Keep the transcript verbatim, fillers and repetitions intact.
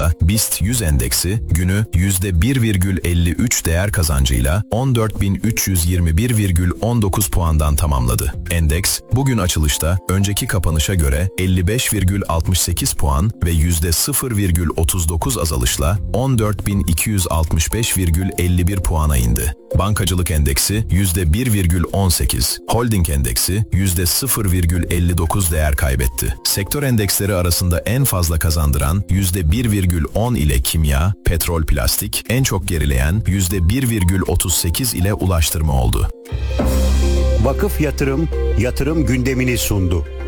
sonunda BIST yüz endeksi günü yüzde bir virgül elli üç değer kazancıyla on dört bin üç yüz yirmi bir virgül on dokuz puandan tamamladı. Endeks bugün açılışta önceki kapanışa göre elli beş virgül altmış sekiz puan ve yüzde sıfır virgül otuz dokuz azalışla on dört bin iki yüz altmış beş virgül elli bir puana indi. Bankacılık endeksi yüzde bir virgül on sekiz, holding endeksi yüzde sıfır virgül elli dokuz değer kaybetti. Sektör endeksleri arasında en fazla kazandıran yüzde bir virgül on ile kimya, petrol, plastik, en çok gerileyen yüzde bir virgül otuz sekiz ile ulaştırma oldu. Vakıf Yatırım, yatırım gündemini sundu.